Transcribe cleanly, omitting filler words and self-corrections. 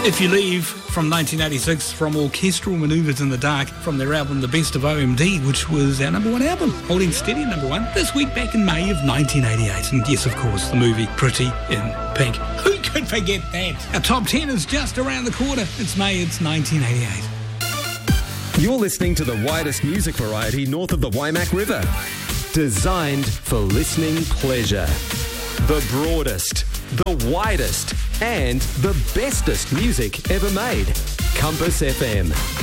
If You Leave from 1986 from Orchestral Manoeuvres in the Dark from their album The Best of OMD, which was our number one album, holding steady at number one this week back in May of 1988. And yes, of course, the movie Pretty in Pink. Who could forget that? Our top 10 is just around the corner. It's May, it's 1988. You're listening to the widest music variety north of the Waimak River. Designed for listening pleasure. The broadest, the widest, and the bestest music ever made. Compass FM.